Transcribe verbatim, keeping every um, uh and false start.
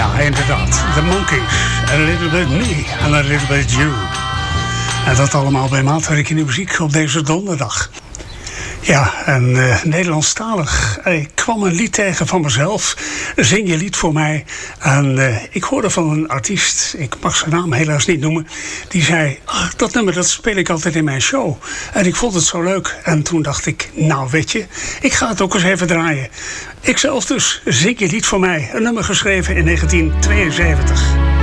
Ja, inderdaad. The Monkees. A little bit me and a little bit you. En dat allemaal bij Maatwerk in de muziek op deze donderdag. Ja, en uh, Nederlandstalig. Ik kwam een lied tegen van mezelf. Zing je lied voor mij. En uh, ik hoorde van een artiest, ik mag zijn naam helaas niet noemen, die zei, ach, dat nummer dat speel ik altijd in mijn show. En ik vond het zo leuk. En toen dacht ik, nou weet je, ik ga het ook eens even draaien. Ikzelf dus, Zing je lied voor mij. Een nummer geschreven in negentien tweeënzeventig.